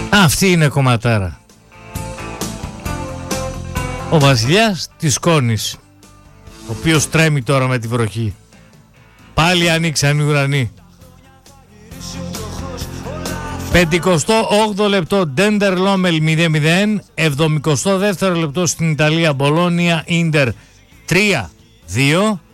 Αυτή είναι κομματάρα. Ο βασιλιάς της Σκόνης, ο οποίος τρέμει τώρα με τη βροχή. Πάλι ανοίξαν οι ουρανοί. 58 λεπτό Ντέντερ Λόμελ 0-0. 72 λεπτό στην Ιταλία Μπολόνια Ίντερ 3-2.